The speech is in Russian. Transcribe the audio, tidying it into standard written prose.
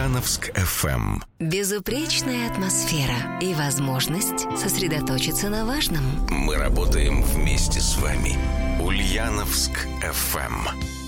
Ульяновск FM. Безупречная атмосфера и возможность сосредоточиться на важном. Мы работаем вместе с вами. Ульяновск FM.